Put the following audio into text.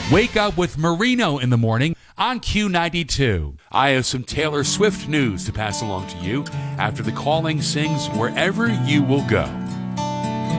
Wake up with Marino in the morning on Q92. I have some Taylor Swift news to pass along to you after the calling sings Wherever You Will Go.